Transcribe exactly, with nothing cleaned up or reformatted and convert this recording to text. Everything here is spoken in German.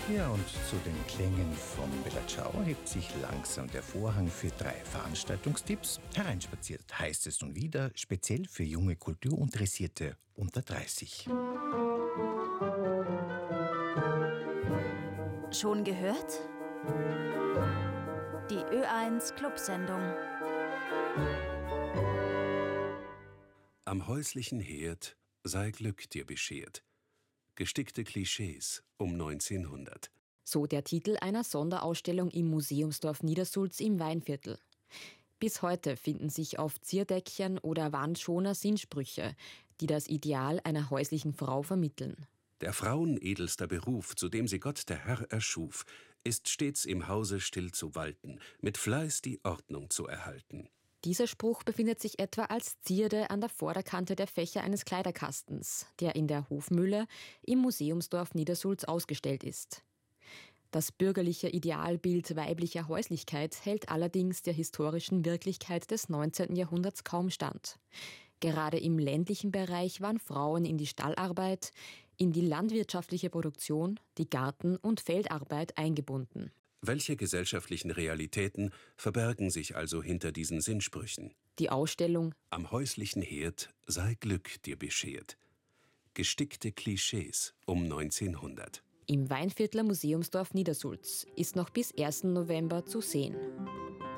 Ja, und zu den Klängen von Bella Ciao hebt sich langsam der Vorhang für drei Veranstaltungstipps. Hereinspaziert heißt es nun wieder, speziell für junge Kulturinteressierte unter dreißig. Schon gehört? Die Ö eins Clubsendung. Am häuslichen Herd sei Glück dir beschert. Gestickte Klischees um neunzehnhundert. So der Titel einer Sonderausstellung im Museumsdorf Niedersulz im Weinviertel. Bis heute finden sich auf Zierdeckchen oder Wandschoner Sinnsprüche, die das Ideal einer häuslichen Frau vermitteln. Der Frauen edelster Beruf, zu dem sie Gott der Herr erschuf, ist stets im Hause still zu walten, mit Fleiß die Ordnung zu erhalten. Dieser Spruch befindet sich etwa als Zierde an der Vorderkante der Fächer eines Kleiderkastens, der in der Hofmühle im Museumsdorf Niedersulz ausgestellt ist. Das bürgerliche Idealbild weiblicher Häuslichkeit hält allerdings der historischen Wirklichkeit des neunzehnten Jahrhunderts kaum stand. Gerade im ländlichen Bereich waren Frauen in die Stallarbeit, in die landwirtschaftliche Produktion, die Garten- und Feldarbeit eingebunden. Welche gesellschaftlichen Realitäten verbergen sich also hinter diesen Sinnsprüchen? Die Ausstellung Am häuslichen Herd sei Glück dir beschert. Gestickte Klischees um neunzehnhundert. im Weinviertler Museumsdorf Niedersulz ist noch bis ersten November zu sehen.